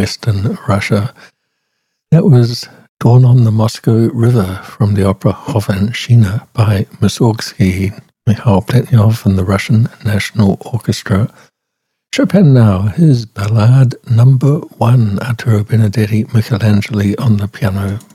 western Russia. That was Dawn on the Moscow River from the opera Hovanshchina by Mussorgsky, Mikhail Pletnyov and the Russian National Orchestra. Chopin now, his Ballade No. 1, Arturo Benedetti, Michelangeli on the piano.